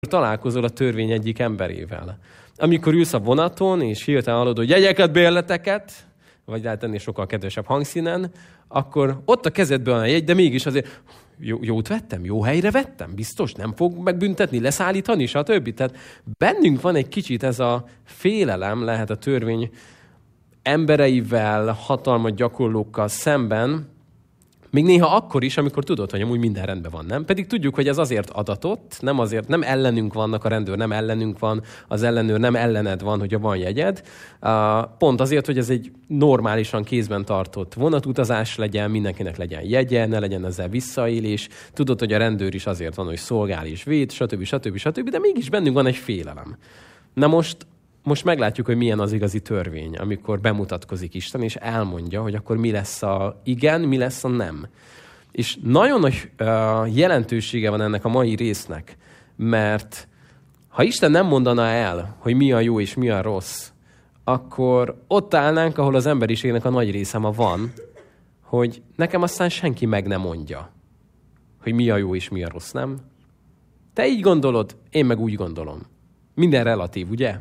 találkozol a törvény egyik emberével. Amikor ülsz a vonaton, és hirtelen hallod, hogy jegyeket, bérleteket, vagy lehet ennél sokkal kedvesebb hangszínen, akkor ott a kezedben a jegy, de mégis azért jót vettem, jó helyre vettem, biztos nem fog megbüntetni, leszállítani, stb. Tehát bennünk van egy kicsit ez a félelem, lehet a törvény embereivel, hatalmat gyakorlókkal szemben, még néha akkor is, amikor tudod, hogy amúgy minden rendben van, nem? Pedig tudjuk, hogy ez azért adatott, nem ellenünk vannak, a rendőr nem ellenünk van, az ellenőr nem ellened van, hogyha van jegyed. Pont azért, hogy ez egy normálisan kézben tartott vonatutazás legyen, mindenkinek legyen jegye, ne legyen ezzel visszaélés. Tudod, hogy a rendőr is azért van, hogy szolgál és véd, stb. De mégis bennünk van egy félelem. Na most meglátjuk, hogy milyen az igazi törvény, amikor bemutatkozik Isten, és elmondja, hogy akkor mi lesz a igen, mi lesz a nem. És nagyon nagy jelentősége van ennek a mai résznek, mert ha Isten nem mondaná el, hogy mi a jó és mi a rossz, akkor ott állnánk, ahol az emberiségnek a nagy része ma van, hogy nekem aztán senki meg nem mondja, hogy mi a jó és mi a rossz, nem? Te így gondolod, én meg úgy gondolom. Minden relatív, ugye?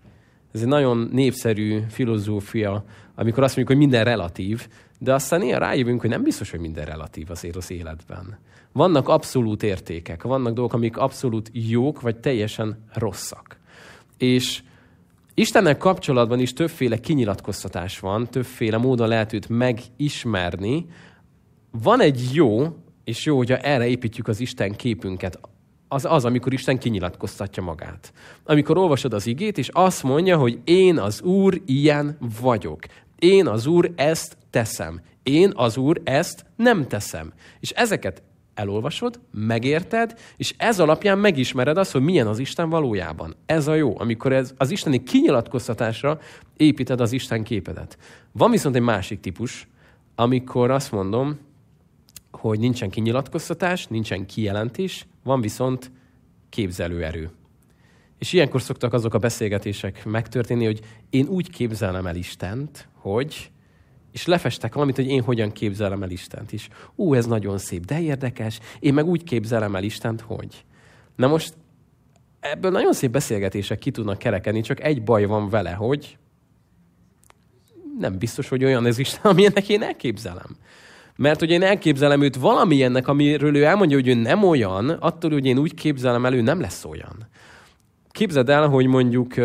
Ez egy nagyon népszerű filozófia, amikor azt mondjuk, hogy minden relatív, de aztán néha rájövünk, hogy nem biztos, hogy minden relatív azért az életben. Vannak abszolút értékek, vannak dolgok, amik abszolút jók, vagy teljesen rosszak. És Istennel kapcsolatban is többféle kinyilatkoztatás van, többféle módon lehet őt megismerni. Van egy jó, és jó, hogyha erre építjük az Isten képünket, az, amikor Isten kinyilatkoztatja magát. Amikor olvasod az igét, és azt mondja, hogy én az Úr ilyen vagyok. Én az Úr ezt teszem. Én az Úr ezt nem teszem. És ezeket elolvasod, megérted, és ez alapján megismered azt, hogy milyen az Isten valójában. Ez a jó, amikor az isteni kinyilatkoztatásra építed az Isten képedet. Van viszont egy másik típus, amikor azt mondom, hogy nincsen kinyilatkoztatás, nincsen kijelentés, van viszont képzelőerő. És ilyenkor szoktak azok a beszélgetések megtörténni, hogy én úgy képzelem el Istent, hogy, és lefestek valamit, hogy én hogyan képzelem el Istent is. Ez nagyon szép, de érdekes, én meg úgy képzelem el Istent, hogy. Na most ebből nagyon szép beszélgetések ki tudnak kerekedni, csak egy baj van vele, hogy nem biztos, hogy olyan ez Isten, amilyennek én elképzelem. Mert hogy én elképzelem őt valamilyennek, amiről ő elmondja, hogy ő nem olyan, attól, hogy én úgy képzelem el, ő nem lesz olyan. Képzeld el, hogy mondjuk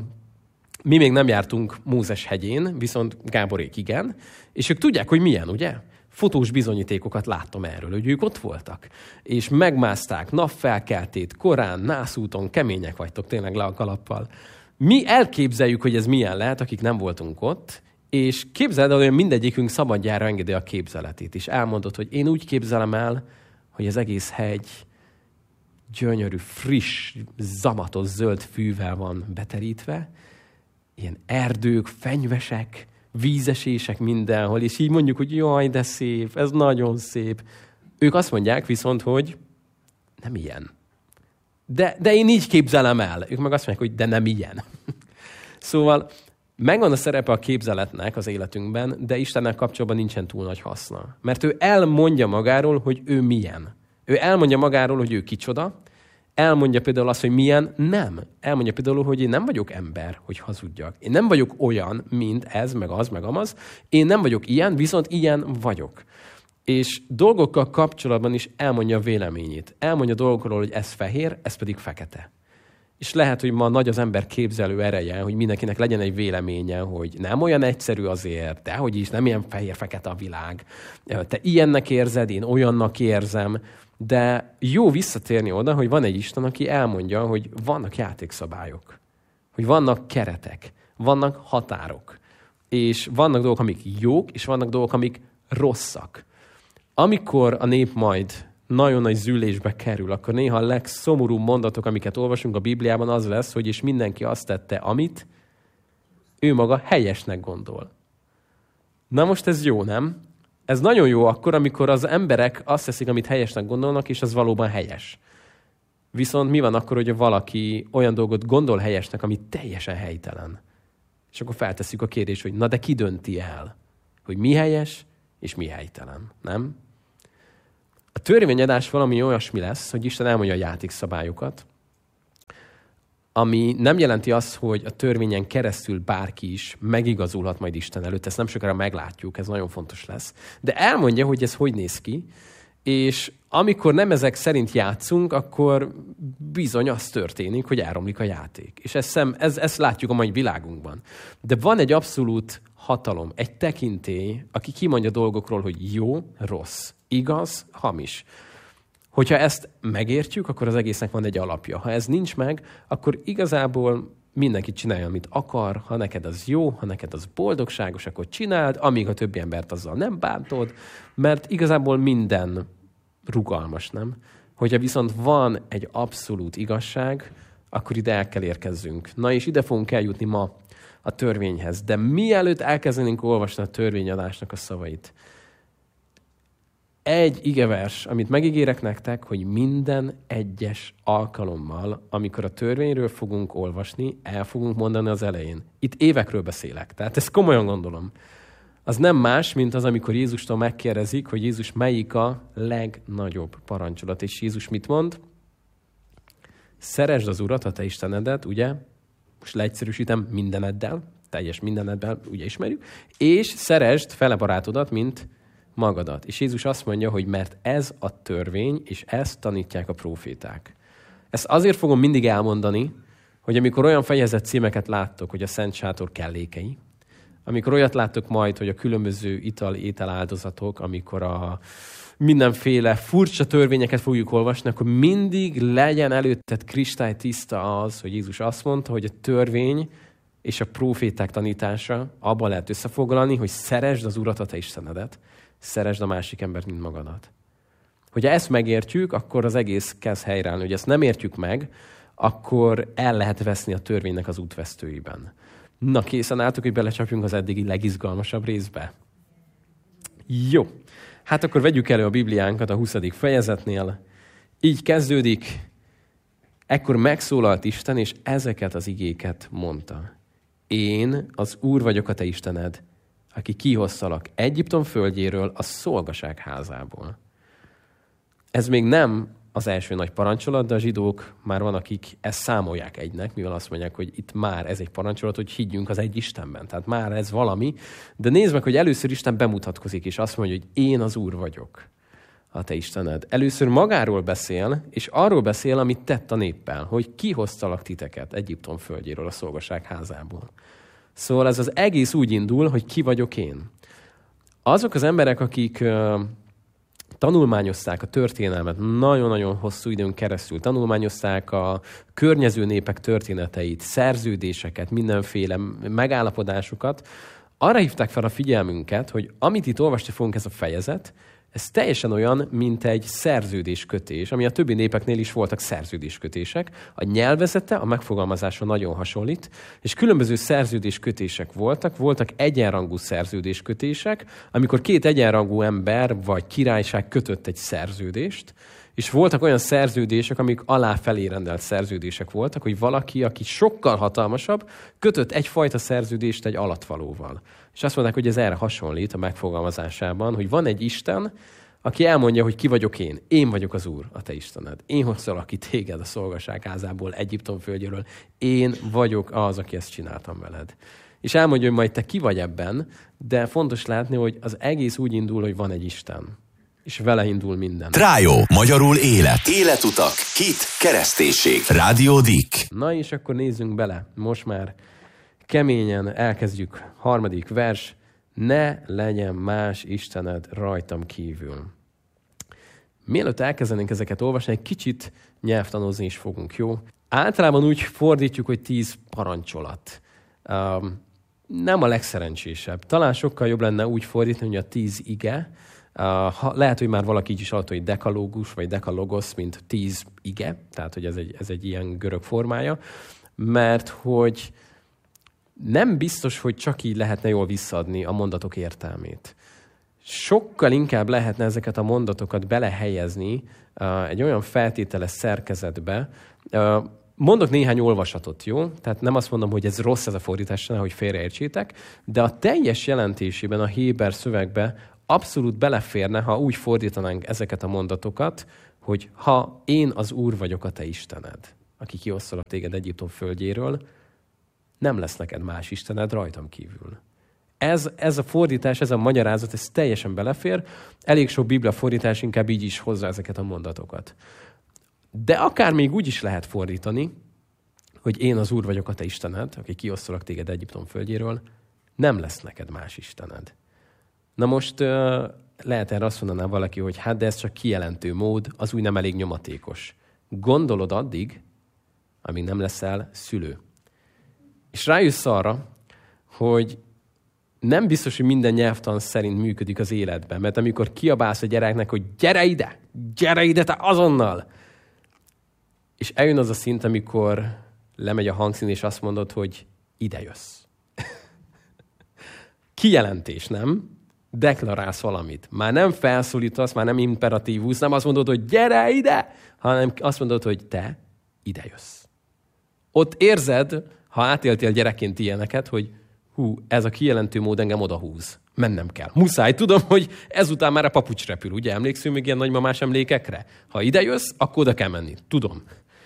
mi még nem jártunk Mózes hegyén, viszont Gáborék igen, és ők tudják, hogy milyen, ugye? Fotós bizonyítékokat láttam erről, hogy ők ott voltak. És megmászták napfelkeltét, korán, nászúton, kemények vagytok tényleg le a kalappal. Mi elképzeljük, hogy ez milyen lehet, akik nem voltunk ott, és képzeld el, hogy mindegyikünk szabadjára engedi a képzeletét. És elmondod, hogy én úgy képzelem el, hogy az egész hegy gyönyörű, friss, zamatos zöld fűvel van beterítve, ilyen erdők, fenyvesek, vízesések mindenhol, és így mondjuk, hogy jaj, de szép, ez nagyon szép. Ők azt mondják viszont, hogy nem ilyen. De én így képzelem el. Ők meg azt mondják, hogy de nem ilyen. Szóval megvan a szerepe a képzeletnek az életünkben, de Istennel kapcsolatban nincsen túl nagy haszna. Mert ő elmondja magáról, hogy ő milyen. Ő elmondja magáról, hogy ő kicsoda. Elmondja például azt, hogy milyen nem. Elmondja például, hogy én nem vagyok ember, hogy hazudjak. Én nem vagyok olyan, mint ez, meg az, meg amaz. Én nem vagyok ilyen, viszont ilyen vagyok. És dolgokkal kapcsolatban is elmondja a véleményét. Elmondja dolgokról, hogy ez fehér, ez pedig fekete. És lehet, hogy ma nagy az ember képzelő ereje, hogy mindenkinek legyen egy véleménye, hogy nem olyan egyszerű azért, de hogy is nem ilyen fehér-fekete a világ. Te ilyennek érzed, én olyannak érzem, de jó visszatérni oda, hogy van egy Isten, aki elmondja, hogy vannak játékszabályok, hogy vannak keretek, vannak határok, és vannak dolgok, amik jók, és vannak dolgok, amik rosszak. Amikor a nép majd nagyon nagy zűlésbe kerül, akkor néha a legszomorúbb mondatok, amiket olvasunk a Bibliában, az lesz, hogy és mindenki azt tette, amit ő maga helyesnek gondol. Na most ez jó, nem? Ez nagyon jó akkor, amikor az emberek azt teszik, amit helyesnek gondolnak, és az valóban helyes. Viszont mi van akkor, hogy valaki olyan dolgot gondol helyesnek, ami teljesen helytelen? És akkor feltesszük a kérdést, hogy na de ki dönti el, hogy mi helyes, és mi helytelen, nem? A törvényadás valami olyasmi lesz, hogy Isten elmondja a játékszabályokat, ami nem jelenti azt, hogy a törvényen keresztül bárki is megigazulhat majd Isten előtt. Ezt nem sokára meglátjuk, ez nagyon fontos lesz. De elmondja, hogy ez hogy néz ki, és amikor nem ezek szerint játszunk, akkor bizony az történik, hogy elromlik a játék. És ezt látjuk a mai világunkban. De van egy abszolút hatalom, egy tekintély, aki kimondja dolgokról, hogy jó, rossz, igaz, hamis. Hogyha ezt megértjük, akkor az egésznek van egy alapja. Ha ez nincs meg, akkor igazából mindenki csinálja, amit akar. Ha neked az jó, ha neked az boldogságos, akkor csináld, amíg a többi embert azzal nem bántod, mert igazából minden rugalmas, nem? Hogyha viszont van egy abszolút igazság, akkor ide el kell érkezzünk. Na és ide fogunk eljutni ma a törvényhez. De mielőtt elkezdenénk olvasni a törvényadásnak a szavait, egy igevers, amit megígérek nektek, hogy minden egyes alkalommal, amikor a törvényről fogunk olvasni, el fogunk mondani az elején. Itt évekről beszélek, tehát ezt komolyan gondolom. Az nem más, mint az, amikor Jézustól megkérdezik, hogy Jézus melyik a legnagyobb parancsolat. És Jézus mit mond? Szeresd az Urat, a te Istenedet, ugye? Most leegyszerűsítem, mindeneddel, teljes mindeneddel, ugye ismerjük. És szeresd fele barátodat, mint magadat. És Jézus azt mondja, hogy mert ez a törvény, és ezt tanítják a próféták. Ezt azért fogom mindig elmondani, hogy amikor olyan fejezet címeket láttok, hogy a Szent Sátor kellékei, amikor olyat láttok majd, hogy a különböző étel áldozatok, amikor a mindenféle furcsa törvényeket fogjuk olvasni, akkor mindig legyen előtted kristálytiszta az, hogy Jézus azt mondta, hogy a törvény és a próféták tanítása abban lehet összefoglalni, hogy szeresd az Urat, a te Istenedet, szeresd a másik embert, mint magadat. Hogyha ezt megértjük, akkor az egész kezd helyreállni. Hogyha ezt nem értjük meg, akkor el lehet veszni a törvénynek az útvesztőiben. Na, készen álltok, hogy belecsapjunk az eddigi legizgalmasabb részbe? Jó. Hát akkor vegyük elő a Bibliánkat a 20. fejezetnél. Így kezdődik. Ekkor megszólalt Isten, és ezeket az igéket mondta. Én az Úr vagyok, a te Istened, aki kihoztalak Egyiptom földjéről, a szolgaság házából. Ez még nem az első nagy parancsolat, de a zsidók már van, akik ezt számolják egynek, mivel azt mondják, hogy itt már ez egy parancsolat, hogy higgyünk az egy Istenben. Tehát már ez valami. De nézd meg, hogy először Isten bemutatkozik, és azt mondja, hogy én az Úr vagyok, a te Istened. Először magáról beszél, és arról beszél, amit tett a néppel, hogy kihoztalak titeket Egyiptom földjéről, a szolgaság házából. Szóval ez az egész úgy indul, hogy ki vagyok én. Azok az emberek, akik tanulmányozták a történelmet nagyon-nagyon hosszú időn keresztül, tanulmányozták a környező népek történeteit, szerződéseket, mindenféle megállapodásokat, arra hívták fel a figyelmünket, hogy amit itt olvasni fogunk, ez a fejezet, ez teljesen olyan, mint egy szerződéskötés, ami a többi népeknél is voltak szerződéskötések. A nyelvezete, a megfogalmazása nagyon hasonlít, és különböző szerződéskötések voltak egyenrangú szerződéskötések, amikor két egyenrangú ember vagy királyság kötött egy szerződést, és voltak olyan szerződések, amik aláfelé rendelt szerződések voltak, hogy valaki, aki sokkal hatalmasabb, kötött egyfajta szerződést egy alatvalóval. És azt mondták, hogy ez erre hasonlít a megfogalmazásában, hogy van egy Isten, aki elmondja, hogy ki vagyok én. Én vagyok az Úr, a te Istened. Én hoztalak ki téged a szolgaság házából, Egyiptom földjéről. Én vagyok az, aki ezt csináltam veled. És elmondja, hogy majd te ki vagy ebben, de fontos látni, hogy az egész úgy indul, hogy van egy Isten. És vele indul minden. Trájó, magyarul élet. Életutak, hit, kereszténység. Rádió Dik. Na és akkor nézzünk bele. Most már keményen elkezdjük. 3. vers. Ne legyen más Istened rajtam kívül. Mielőtt elkezdenénk ezeket olvasni, egy kicsit nyelvtanozni is fogunk, jó? Általában úgy fordítjuk, hogy 10 parancsolat. Nem a legszerencsésebb. Talán sokkal jobb lenne úgy fordítani, hogy a 10 ige. Lehet, hogy már valaki így is hallott, hogy dekalógus, vagy dekalogos, mint 10 ige, tehát hogy ez egy ilyen görög formája, mert hogy nem biztos, hogy csak így lehetne jól visszaadni a mondatok értelmét. Sokkal inkább lehetne ezeket a mondatokat belehelyezni egy olyan feltételes szerkezetbe. Mondok néhány olvasatot, jó? Tehát nem azt mondom, hogy ez rossz ez a fordítás, hogy félreértsétek, de a teljes jelentésében a héber szövegbe abszolút beleférne, ha úgy fordítanánk ezeket a mondatokat, hogy ha én az Úr vagyok, a te Istened. aki kiosztalak téged Egyiptom földjéről, nem lesz neked más istened rajtam kívül. Ez a fordítás, ez a magyarázat, ez teljesen belefér. Elég sok Biblia fordítás inkább így is hozza ezeket a mondatokat. De akár még úgy is lehet fordítani, hogy én az Úr vagyok a te istened, aki kiosztalak téged Egyiptom földjéről, nem lesz neked más istened. Na most lehet erre azt mondaná valaki, hogy hát de ez csak kijelentő mód, az úgy nem elég nyomatékos. Gondolod addig, amíg nem leszel szülő. És rájössz arra, hogy nem biztos, hogy minden nyelvtan szerint működik az életben, mert amikor kiabálsz a gyereknek, hogy gyere ide, te azonnal! És eljön az a szint, amikor lemegy a hangszín, és azt mondod, hogy ide jössz. Kijelentés, nem? Deklarálsz valamit. Már nem felszólítasz, már nem imperatívus, nem azt mondod, hogy gyere ide, hanem azt mondod, hogy te ide jössz. Ott érzed, ha átéltél gyerekként ilyeneket, hogy ez a kijelentő mód engem odahúz. Mennem kell. Muszáj. Tudom, hogy ezután már a papucs repül. Ugye emlékszünk még ilyen nagymamás emlékekre? Ha ide jössz, akkor oda kell menni. Tudom.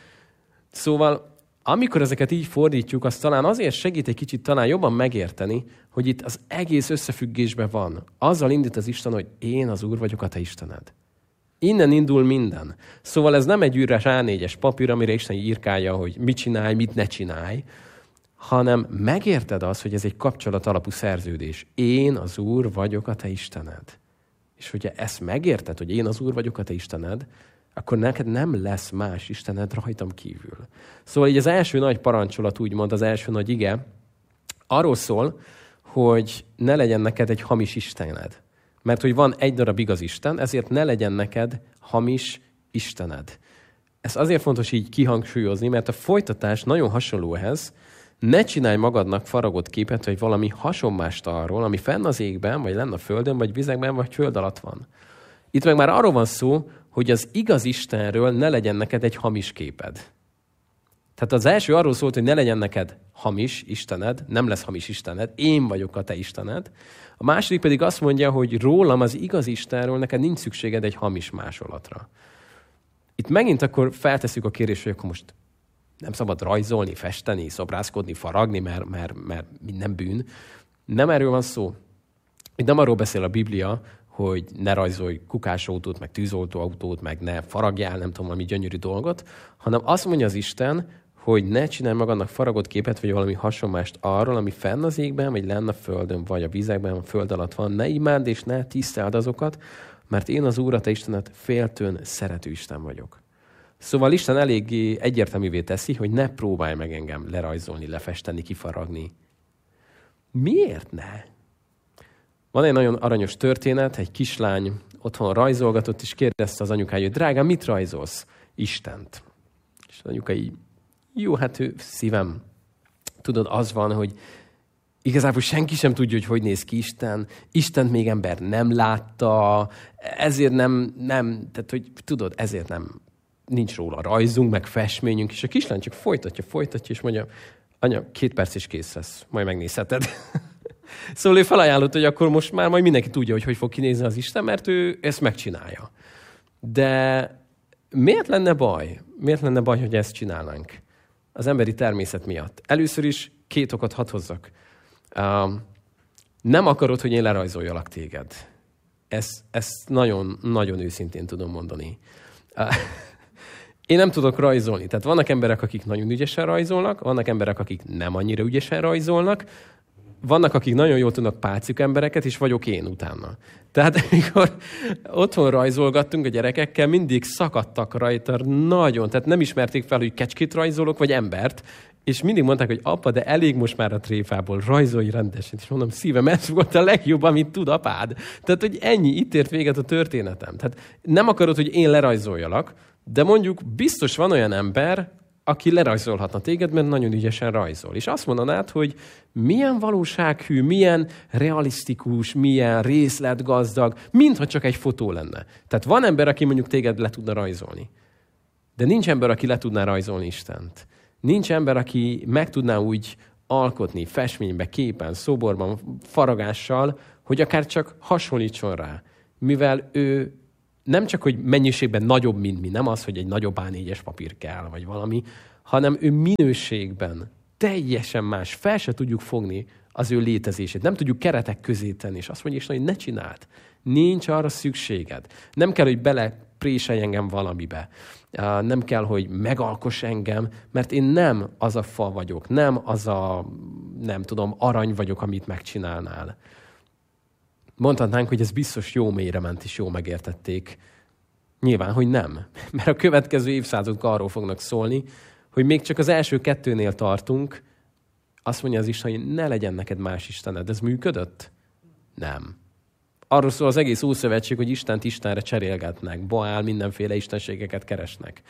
Szóval, amikor ezeket így fordítjuk, az talán azért segít egy kicsit talán jobban megérteni, hogy itt az egész összefüggésben van. Azzal indít az Isten, hogy én az Úr vagyok a te Istened. Innen indul minden. Szóval ez nem egy üres A4-es papír, amire Isten írkálja, hogy mit csinálj, mit ne csinálj, hanem megérted azt, hogy ez egy kapcsolat alapú szerződés. Én az Úr vagyok a te Istened. És hogyha ezt megérted, hogy én az Úr vagyok a te Istened, akkor neked nem lesz más Istened rajtam kívül. Szóval így az első nagy parancsolat, úgymond az első nagy ige, arról szól, hogy ne legyen neked egy hamis istened. Mert hogy van egy darab igaz Isten, ezért ne legyen neked hamis istened. Ez azért fontos így kihangsúlyozni, mert a folytatás nagyon hasonló ehhez. Ne csinálj magadnak faragott képet, vagy valami hasonmást arról, ami fenn az égben, vagy lenn a földön, vagy vizekben, vagy föld alatt van. Itt meg már arról van szó, hogy az igaz Istenről ne legyen neked egy hamis képed. Tehát az első arról szólt, hogy ne legyen neked hamis Istened, nem lesz hamis Istened, én vagyok a te Istened. A második pedig azt mondja, hogy rólam, az igaz Istenről neked nincs szükséged egy hamis másolatra. Itt megint akkor feltesszük a kérdést, hogy akkor most nem szabad rajzolni, festeni, szobrászkodni, faragni, mert minden bűn. Nem erről van szó. Itt nem arról beszél a Biblia, hogy ne rajzolj kukásautót, meg tűzoltóautót, meg ne faragjál, nem tudom, valami gyönyörű dolgot, hanem azt mondja az Isten, hogy ne csinálj magadnak faragott képet, vagy valami hasonlást arról, ami fenn az égben, vagy lenn a földön, vagy a vizekben, a föld alatt van. Ne imádd és ne tiszteld azokat, mert én az Úr, a te Istened, féltőn szerető Isten vagyok. Szóval Isten eléggé egyértelművé teszi, hogy ne próbálj meg engem lerajzolni, lefesteni, kifaragni. Miért ne? Van egy nagyon aranyos történet, egy kislány otthon rajzolgatott, és kérdezte az anyukája, hogy drágám, mit rajzolsz? Istent. És az anyuka így, jó, hát ő szívem. Tudod, az van, hogy igazából senki sem tudja, hogy néz ki Isten. Istent még ember nem látta, ezért nem, tehát hogy tudod, ezért nem, nincs róla rajzunk, meg festményünk, és a kislány csak folytatja, és mondja, anya, 2 perc is kész lesz, majd megnézheted. Szóval ő felajánlott, hogy akkor most már majd mindenki tudja, hogy fog kinézni az Isten, mert ő ezt megcsinálja. De miért lenne baj? Miért lenne baj, hogy ezt csinálnánk? Az emberi természet miatt. Először is 2 okot hadd hozzak. Nem akarod, hogy én lerajzoljalak téged. Ezt nagyon, nagyon őszintén tudom mondani. Én nem tudok rajzolni. Tehát vannak emberek, akik nagyon ügyesen rajzolnak, vannak emberek, akik nem annyira ügyesen rajzolnak, vannak, akik nagyon jól tudnak pálcik embereket, és vagyok én utána. Tehát amikor otthon rajzolgattunk a gyerekekkel, mindig szakadtak rajta nagyon. Tehát nem ismerték fel, hogy kecskét rajzolok, vagy embert, és mindig mondták, hogy apa, de elég most már a tréfából, rajzolj rendesen. És mondom, szívem, ez volt a legjobb, amit tud apád. Tehát, hogy ennyi, itt ért véget a történetem. Tehát nem akarod, hogy én lerajzoljalak, de mondjuk biztos van olyan ember, aki lerajzolhatna téged, mert nagyon ügyesen rajzol. És azt mondanád, hogy milyen valósághű, milyen realisztikus, milyen részletgazdag, mintha csak egy fotó lenne. Tehát van ember, aki mondjuk téged le tudna rajzolni. De nincs ember, aki le tudná rajzolni Istent. Nincs ember, aki meg tudná úgy alkotni festménybe, képen, szoborban, faragással, hogy akár csak hasonlítson rá. Mivel ő nem csak, hogy mennyiségben nagyobb, mint mi, nem az, hogy egy nagyobb A4-es papír kell, vagy valami, hanem ő minőségben teljesen más. Fel se tudjuk fogni az ő létezését. Nem tudjuk keretek közé tenni, és azt mondja Isten, hogy ne csináld. Nincs arra szükséged. Nem kell, hogy belepréselj engem valamibe. Nem kell, hogy megalkoss engem, mert én nem az a fa vagyok, nem az a, nem tudom, arany vagyok, amit megcsinálnál. Mondhatnánk, hogy ez biztos jó mélyre ment, és jó megértették. Nyilván, hogy nem. Mert a következő évszázadok arról fognak szólni, hogy még csak az első 2-nél tartunk, azt mondja az Isten, hogy ne legyen neked más istened. Ez működött? Nem. Arról szól az egész Ószövetség, hogy Istent Istenre cserélgetnek, Baál, mindenféle istenségeket keresnek.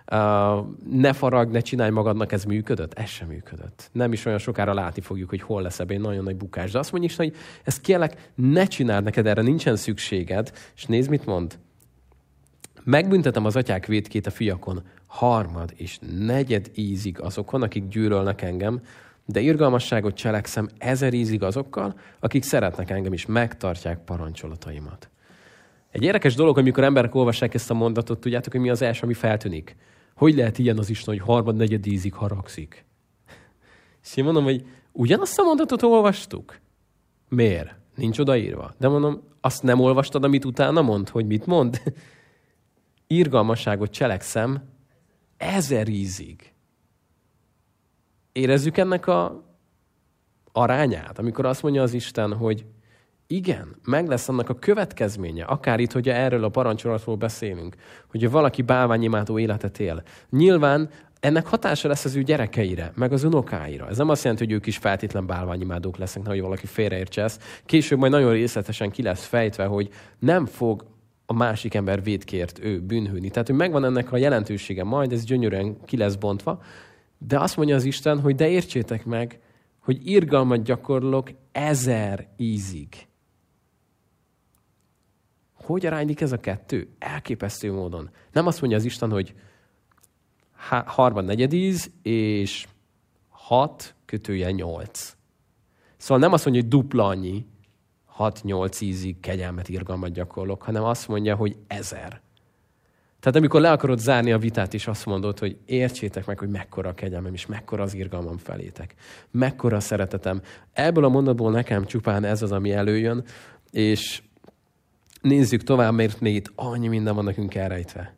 Ne faragd, ne csinálj magadnak, ez működött? Ez sem működött. Nem is olyan sokára látni fogjuk, hogy hol lesz ebben egy nagyon nagy bukás. De azt mondja Isten, hogy ezt kérlek, ne csináld, neked erre nincsen szükséged. És nézd, mit mond. Megbüntetem az atyák vétkét a fiakon, 3. és 4. ízig azokon, akik gyűlölnek engem, de irgalmasságot cselekszem 1000 ízig azokkal, akik szeretnek engem, és megtartják parancsolataimat. Egy érdekes dolog, amikor emberek olvassák ezt a mondatot, tudjátok, hogy mi az első, ami feltűnik? Hogy lehet ilyen az Isten, hogy 3. 4. ízig haragszik? És én mondom, hogy ugyanazt a mondatot olvastuk? Miért? Nincs odaírva. De mondom, azt nem olvastad, amit utána mond? Hogy mit mond? Irgalmasságot cselekszem 1000 ízig. Érezzük ennek a arányát, amikor azt mondja az Isten, hogy igen, meg lesz annak a következménye, akár itt, hogy erről a parancsolatról beszélünk, hogy valaki bálványimádó életet él. Nyilván ennek hatása lesz az ő gyerekeire, meg az unokáira. Ez nem azt jelenti, hogy ők is feltétlen bálványimádók lesznek, nehogy valaki félreértse ezt. Később majd nagyon részletesen ki lesz fejtve, hogy nem fog a másik ember vétkért ő bűnhődni. Tehát, hogy megvan ennek a jelentősége, majd ez gyönyörűen ki lesz bontva, de azt mondja az Isten, hogy de értsétek meg, hogy irgalmat gyakorlok 1000 ízig. Hogy aránylik ez a kettő? Elképesztő módon. Nem azt mondja az Isten, hogy 3. 4. íz és 6 + 8. Szóval nem azt mondja, hogy dupla annyi, 6-8 ízig kegyelmet, irgalmat gyakorlok, hanem azt mondja, hogy 1000. Tehát amikor le akarod zárni a vitát, és azt mondod, hogy értsétek meg, hogy mekkora a kegyelmem, és mekkora az irgalmam felétek. Mekkora a szeretetem. Ebből a mondatból nekem csupán ez az, ami előjön, és nézzük tovább, mert még itt annyi minden van nekünk elrejtve.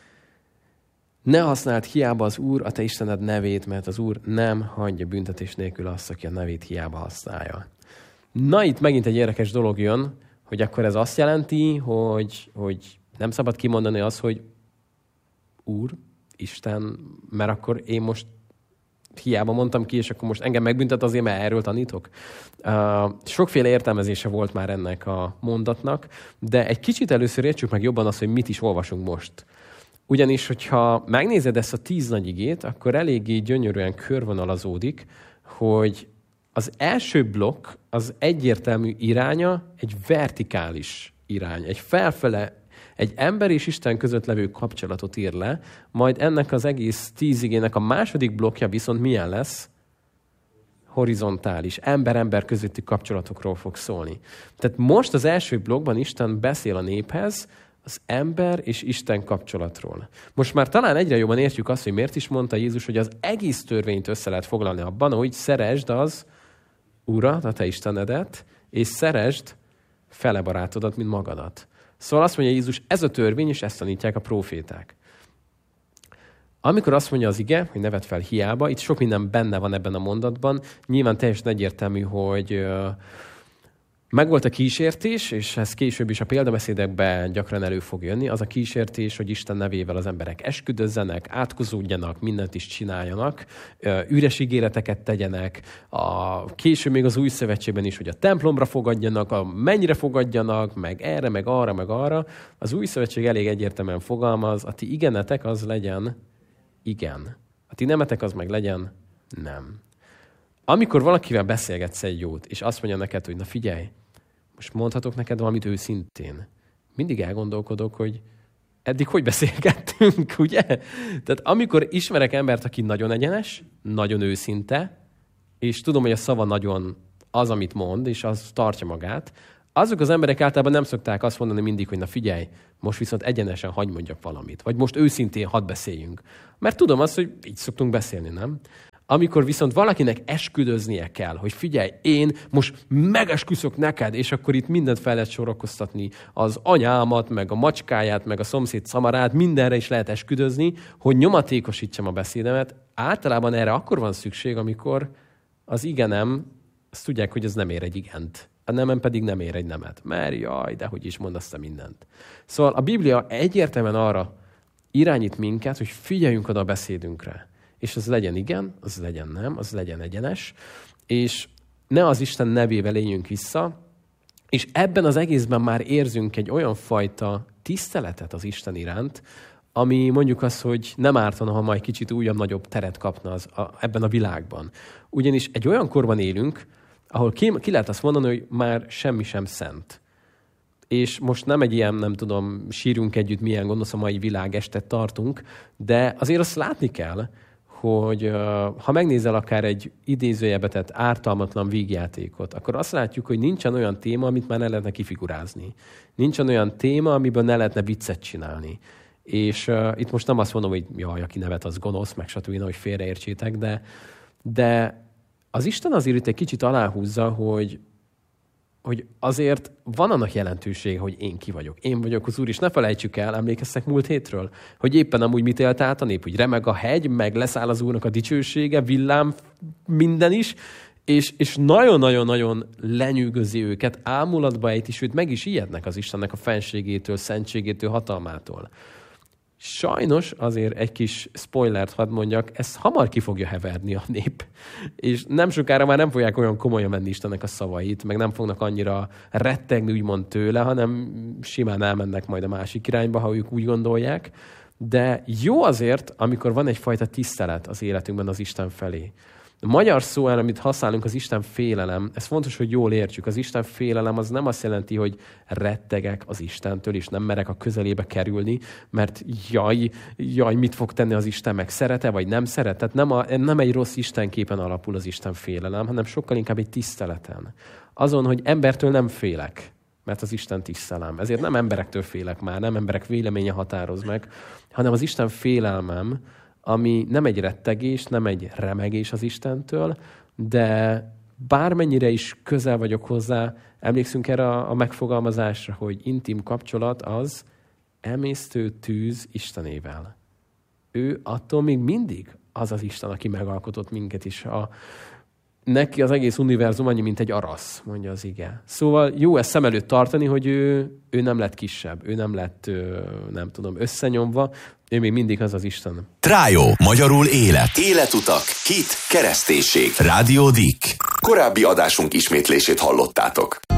Ne használd hiába az Úr, a te Istened nevét, mert az Úr nem hagyja büntetés nélkül azt, aki a nevét hiába használja. Na, itt megint egy érdekes dolog jön, hogy akkor ez azt jelenti, hogy nem szabad kimondani azt, hogy Úr, Isten, mert akkor én most hiába mondtam ki, és akkor most engem megbüntet azért, mert erről tanítok. Sokféle értelmezése volt már ennek a mondatnak, de egy kicsit először értsük meg jobban azt, hogy mit is olvasunk most. Ugyanis, hogyha megnézed ezt a 10 nagy igét, akkor eléggé gyönyörűen körvonalazódik, hogy az első blokk az egyértelmű iránya egy vertikális irány, egy felfele, egy ember és Isten között levő kapcsolatot ír le, majd ennek az egész 10 igének a második blokkja viszont milyen lesz? Horizontális, ember-ember közötti kapcsolatokról fog szólni. Tehát most az első blokkban Isten beszél a néphez az ember és Isten kapcsolatról. Most már talán egyre jobban értjük azt, hogy miért is mondta Jézus, hogy az egész törvényt össze lehet foglalni abban, hogy szeresd az Urat, a te Istenedet, és szeresd fele barátodat, mint magadat. Szóval azt mondja Jézus, ez a törvény, és ezt tanítják a próféták. Amikor azt mondja az ige, hogy ne vedd fel hiába, itt sok minden benne van ebben a mondatban, nyilván teljesen egyértelmű, hogy megvolt a kísértés, és ez később is a példabeszédekben gyakran elő fog jönni, az a kísértés, hogy Isten nevével az emberek esküdözzenek, átkozódjanak, mindent is csináljanak, üres ígéreteket tegyenek, később még az új szövetségben is, hogy a templomra fogadjanak, a mennyre fogadjanak, meg erre, meg arra, meg arra. Az új szövetség elég egyértelműen fogalmaz, a ti igenetek az legyen igen. A ti nemetek az meg legyen nem. Amikor valakivel beszélgetsz egy jót, és azt mondja neked, hogy na figyelj, most mondhatok neked valamit őszintén. Mindig elgondolkodok, hogy eddig hogy beszélgettünk, ugye? Tehát amikor ismerek embert, aki nagyon egyenes, nagyon őszinte, és tudom, hogy a szava nagyon az, amit mond, és az tartja magát, azok az emberek általában nem szokták azt mondani mindig, hogy na figyelj, most viszont egyenesen hadd mondjak valamit, vagy most őszintén hadd beszéljünk. Mert tudom azt, hogy így szoktunk beszélni, nem? Amikor viszont valakinek esküdöznie kell, hogy figyelj, én most megesküszök neked, és akkor itt mindent fel lehet sorakoztatni, az anyámat, meg a macskáját, meg a szomszéd szamarát, mindenre is lehet esküdözni, hogy nyomatékosítsam a beszédemet. Általában erre akkor van szükség, amikor az igen-nem, azt tudják, hogy az nem ér egy igent. A nemem pedig nem ér egy nemet. Mert jaj, de hogy is mondasz te mindent. Szóval a Biblia egyértelműen arra irányít minket, hogy figyeljünk oda a beszédünkre. És az legyen igen, az legyen nem, az legyen egyenes, és ne az Isten nevével éljünk vissza, és ebben az egészben már érzünk egy olyan fajta tiszteletet az Isten iránt, ami mondjuk az, hogy nem ártana, ha majd kicsit újabb-nagyobb teret kapna ebben a világban. Ugyanis egy olyan korban élünk, ahol ki lehet azt mondani, hogy már semmi sem szent. És most nem egy ilyen, nem tudom, sírjunk együtt, milyen gonosz a mai világestet tartunk, de azért azt látni kell, hogy ha megnézel akár egy idézőjelbe tett ártalmatlan vígjátékot, akkor azt látjuk, hogy nincsen olyan téma, amit már ne lehetne kifigurázni. Nincsen olyan téma, amiből ne lehetne viccet csinálni. És itt most nem azt mondom, hogy jaj, aki nevet, az gonosz, meg stb., hogy félreértsétek, de az Isten azért itt egy kicsit aláhúzza, hogy azért van annak jelentősége, hogy én ki vagyok. Én vagyok az Úr, és ne felejtsük el, emlékeztek múlt hétről, hogy éppen amúgy mit élt át a nép, hogy remeg a hegy, meg leszáll az Úrnak a dicsősége, villám, minden is, és nagyon-nagyon-nagyon lenyűgözi őket, ámulatba ejti, sőt meg is ijednek az Istennek a fenségétől, szentségétől, hatalmától. Sajnos azért egy kis spoilert hadd mondjak, ez hamar ki fogja heverni a nép. És nem sokára már nem fogják olyan komolyan menni Istennek a szavait, meg nem fognak annyira rettegni úgymond tőle, hanem simán elmennek majd a másik irányba, ha ők úgy gondolják. De jó azért, amikor van egyfajta tisztelet az életünkben az Isten felé. A magyar szó, amit használunk, az Isten félelem, ez fontos, hogy jól értsük. Az Isten félelem az nem azt jelenti, hogy rettegek az Istentől, és nem merek a közelébe kerülni, mert jaj, mit fog tenni az Isten, meg szeret-e, vagy nem szeret. Tehát nem egy rossz istenképen alapul az Isten félelem, hanem sokkal inkább egy tiszteleten. Azon, hogy embertől nem félek, mert az Isten tisztelem. Ezért nem emberektől félek már, nem emberek véleménye határoz meg, hanem az Isten félelmem, ami nem egy rettegés, nem egy remegés az Istentől, de bármennyire is közel vagyok hozzá, emlékszünk erre a megfogalmazásra, hogy intim kapcsolat az emésztő tűz Istenével. Ő attól még mindig az az Isten, aki megalkotott minket is. Neki az egész univerzum annyi, mint egy arasz, mondja az ige. Szóval jó ezt szem előtt tartani, hogy ő nem lett kisebb, ő nem lett, nem tudom, összenyomva, ő még mindig az az Isten. Trájó, magyarul élet. Életutak, hit, kereszténység. Rádió Dick. Korábbi adásunk ismétlését hallottátok.